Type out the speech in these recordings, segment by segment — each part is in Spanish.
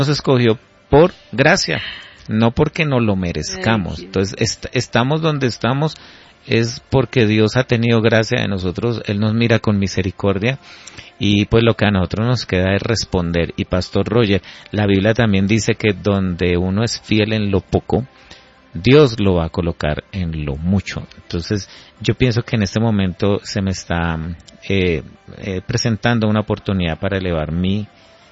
nos escogió por gracia, no porque no lo merezcamos. Entonces, estamos donde estamos es porque Dios ha tenido gracia de nosotros, Él nos mira con misericordia y pues lo que a nosotros nos queda es responder. Y Pastor Roger, la Biblia también dice que donde uno es fiel en lo poco, Dios lo va a colocar en lo mucho. Entonces, yo pienso que en este momento se me está presentando una oportunidad para elevar mi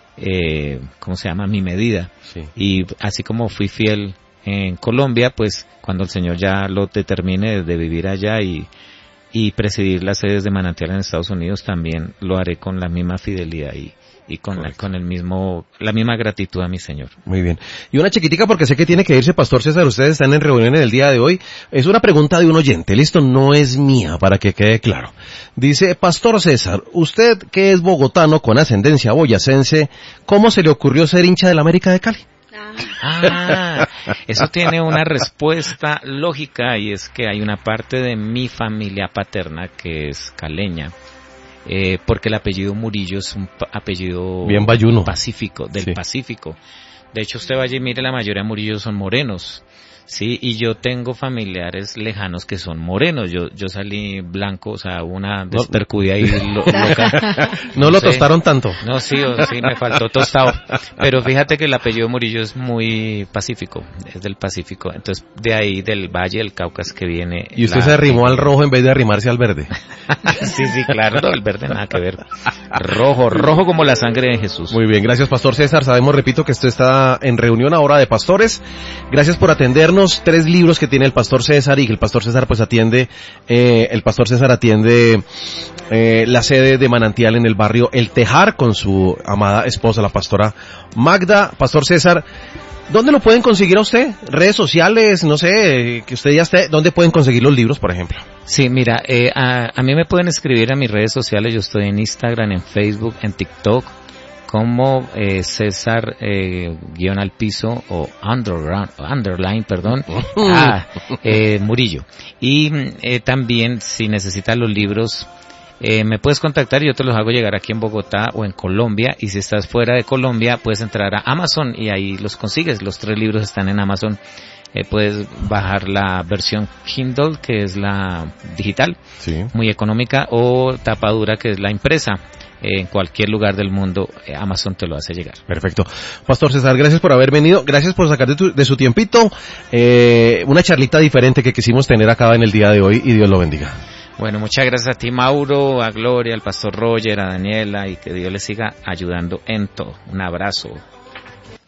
medida. Sí. Y así como fui fiel en Colombia, pues cuando el Señor ya lo determine de vivir allá y presidir las sedes de Manantial en Estados Unidos, también lo haré con la misma fidelidad y con la misma gratitud a mi Señor. Muy bien. Y una chiquitica porque sé que tiene que irse, Pastor César, ustedes están en reunión en el día de hoy. Es una pregunta de un oyente, listo, no es mía, para que quede claro. Dice, Pastor César, usted que es bogotano con ascendencia boyacense, ¿cómo se le ocurrió ser hincha del América de Cali? Eso tiene una respuesta lógica y es que hay una parte de mi familia paterna que es caleña, porque el apellido Murillo es un apellido bien bayuno, pacífico, del sí. Pacífico. De hecho, usted vaya y mire, la mayoría de Murillos son morenos. Sí, y yo tengo familiares lejanos que son morenos. Yo salí blanco, o sea, una despercudida ahí loca. No lo tostaron tanto. No, sí, me faltó tostado. Pero fíjate que el apellido Murillo es muy pacífico, es del Pacífico. Entonces, de ahí, del Valle del Cauca que viene. ¿Y usted se arrimó al rojo en vez de arrimarse al verde? Sí, claro, no, el verde nada que ver. Rojo como la sangre de Jesús. Muy bien, gracias, Pastor César. Sabemos, repito, que usted está en reunión ahora de pastores. Gracias por atendernos. 3 libros que tiene el Pastor César y que el Pastor César pues atiende, la sede de Manantial en el barrio El Tejar con su amada esposa, la pastora Magda. Pastor César, ¿dónde lo pueden conseguir a usted? Redes sociales, no sé, que usted ya esté, ¿dónde pueden conseguir los libros, por ejemplo? Sí, mira, a mí me pueden escribir a mis redes sociales. Yo estoy en Instagram, en Facebook, en TikTok, como César guión al piso o underline, Murillo. Y también si necesitas los libros, me puedes contactar y yo te los hago llegar aquí en Bogotá o en Colombia. Y si estás fuera de Colombia, puedes entrar a Amazon y ahí los consigues. Los 3 libros están en Amazon. Puedes bajar la versión Kindle, que es la digital, sí, muy económica, o tapadura, que es la impresa. En cualquier lugar del mundo, Amazon te lo hace llegar. Perfecto. Pastor César, gracias por haber venido, gracias por sacar de su tiempito, una charlita diferente que quisimos tener acá en el día de hoy, y Dios lo bendiga. Bueno, muchas gracias a ti, Mauro, a Gloria, al Pastor Roger, a Daniela, y que Dios les siga ayudando en todo. Un abrazo.